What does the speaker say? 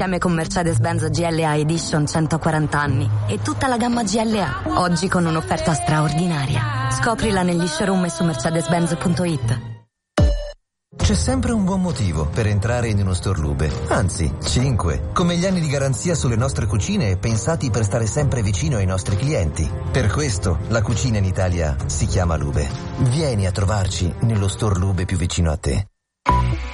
Insieme con Mercedes-Benz GLA Edition 140 anni e tutta la gamma GLA, oggi con un'offerta straordinaria. Scoprila negli showroom e su mercedes-benz.it. C'è sempre un buon motivo per entrare in uno store Lube, anzi 5, come gli anni di garanzia sulle nostre cucine pensati per stare sempre vicino ai nostri clienti. Per questo la cucina in Italia si chiama Lube. Vieni a trovarci nello store Lube più vicino a te.